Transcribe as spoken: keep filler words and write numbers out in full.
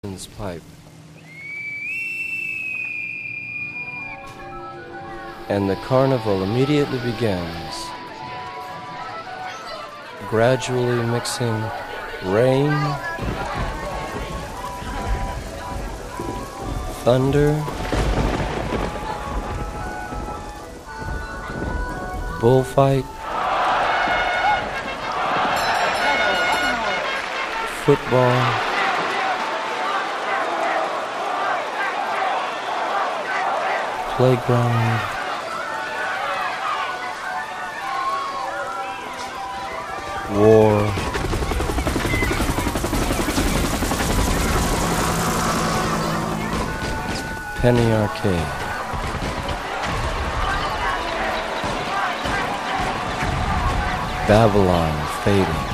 pipe, and the carnival immediately begins, gradually mixing rain, thunder, bullfight, football, playground, war, penny arcade, Babylon fading,